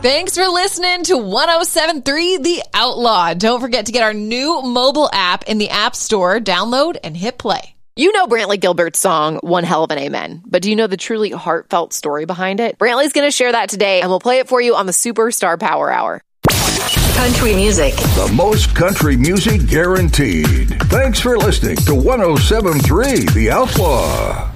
Thanks for listening to 107.3 The Outlaw. Don't forget to get our new mobile app in the App Store. Download and hit play. You know Brantley Gilbert's song, One Hell of an Amen, but do you know the truly heartfelt story behind it? Brantley's going to share that today, and we'll play it for you on the Superstar Power Hour. Country music. The most country music guaranteed. Thanks for listening to 107.3 The Outlaw.